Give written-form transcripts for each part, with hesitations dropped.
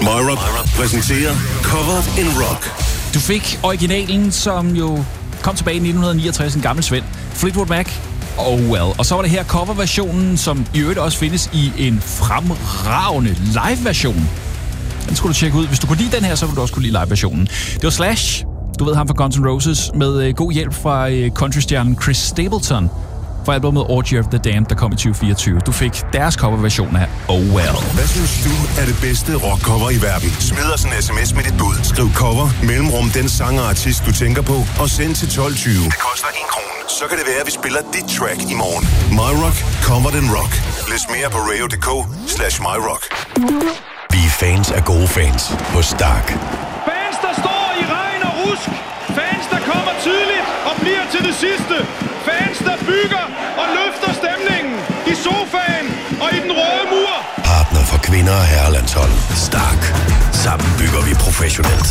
MyRock præsenterer Covered in Rock. Du fik originalen, som jo kom tilbage i 1969, en gammel svend, Fleetwood Mac, Oh Well. Og så var det her coverversionen, som i øvrigt også findes i en fremragende live-version. Den skulle du tjekke ud. Hvis du kunne lide den her, så ville du også kunne lide live-versionen. Det var Slash, du ved ham fra Guns N' Roses, med god hjælp fra countrystjernen Chris Stapleton fra albumet Orgy of the Damned, der kom i 2024. Du fik deres coverversion af Oh Well. Hvad synes du er det bedste rockcover i verden? Smid os en sms med dit bud. Skriv cover, mellemrum den sanger og artist, du tænker på, og send til 12.20. Det koster 1 krone. Så kan det være, at vi spiller dit track i morgen. MyRock, Covered in Rock. Læs mere på radio.dk/MyRock. Vi er fans af gode fans hos Stark. Fans, der står i regn og rusk. Fans, der kommer tidligt og bliver til det sidste. Fans, der bygger og løfter stemningen i sofaen og i den røde mur. Partner for kvinder og herrelandshold. Stark. Sammen bygger vi professionelt.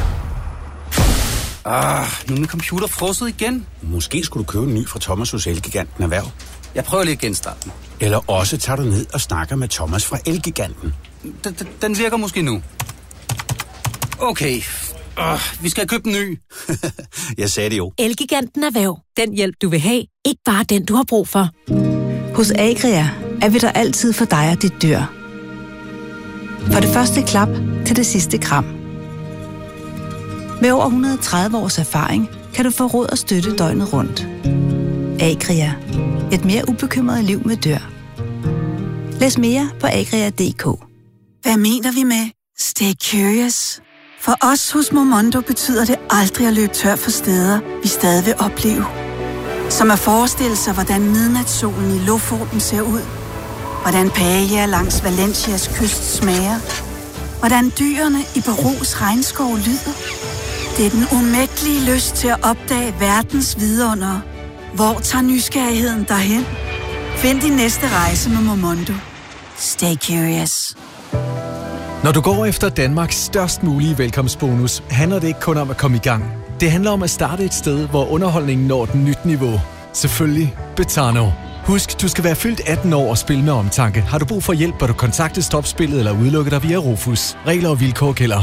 Nu er min computer frosset igen. Måske skulle du købe en ny fra Thomas hos Elgiganten Erhverv. Jeg prøver lige at genstarte den. Eller også tager du ned og snakker med Thomas fra Elgiganten. Den virker måske nu. Okay. Vi skal købe en ny. Jeg sagde det jo. Elgiganten Erhverv. Den hjælp, du vil have. Ikke bare den, du har brug for. Hos Agria er vi der altid for dig og dit dyr. Fra det første klap til det sidste kram. Med over 130 års erfaring kan du få råd og støtte døgnet rundt. Agria. Et mere ubekymret liv med dyr. Læs mere på agria.dk. Hvad mener vi med stay curious? For os hos Momondo betyder det aldrig at løbe tør for steder, vi stadig vil opleve. Som at forestille sig, hvordan midnatssolen i Lofoten ser ud. Hvordan paella langs Valencias kyst smager. Hvordan dyrene i Perus regnskov lyder. Det er den umættelige lyst til at opdage verdens vidundere. Hvor tager nysgerrigheden derhen? Find din næste rejse med Momondo. Stay curious. Når du går efter Danmarks størst mulige velkomstbonus, handler det ikke kun om at komme i gang. Det handler om at starte et sted, hvor underholdningen når et nyt niveau. Selvfølgelig Betano. Husk, du skal være fyldt 18 år og spille med omtanke. Har du brug for hjælp, bør du kontakte Stopspillet eller udelukke dig via Rufus. Regler og vilkår gælder.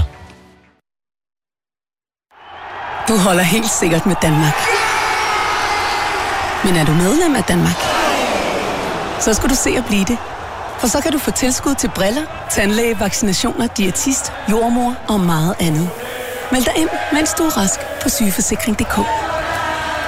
Du holder helt sikkert med Danmark. Men er du medlem af Danmark? Så skal du se at blive det. For så kan du få tilskud til briller, tandlæge, vaccinationer, diætist, jordmor og meget andet. Meld dig ind, mens du er rask på sygeforsikring.dk.